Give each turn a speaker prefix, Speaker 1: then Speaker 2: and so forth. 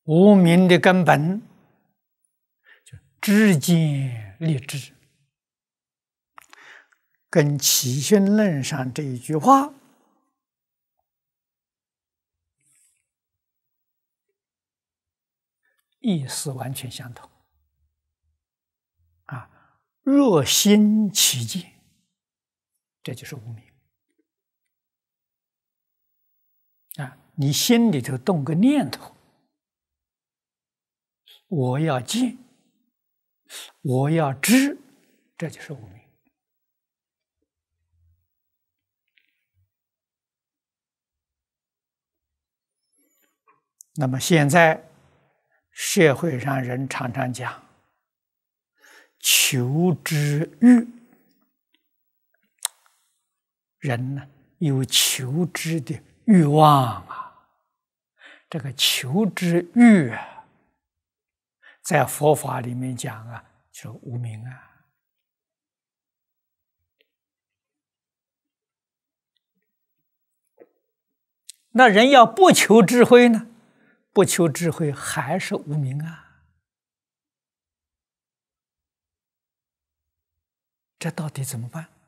Speaker 1: 无明的根本就知见立知，跟起心论上这一句话意思完全相同。若心起见，这就是无明。你心里头动个念头，我要见，我要知，这就是无明。那么现在社会上人常常讲求知欲，人呢有求知的欲望啊，这个求知欲啊，在佛法里面讲啊，就是无明啊。那人要不求智慧呢？不求智慧还是无明啊。这到底怎么办？